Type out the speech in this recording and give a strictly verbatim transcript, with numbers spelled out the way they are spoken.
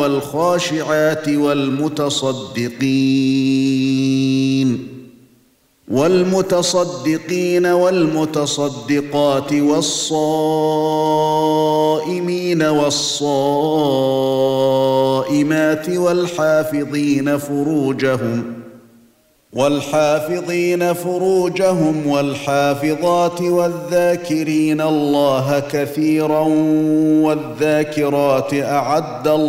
والخاشعات والمتصدقين والمتصدقين والمتصدقات والصائمين والصائمات والحافظين فروجهم والحافظين فروجهم والحافظات والذاكرين الله كثيرا والذاكرات أعد الله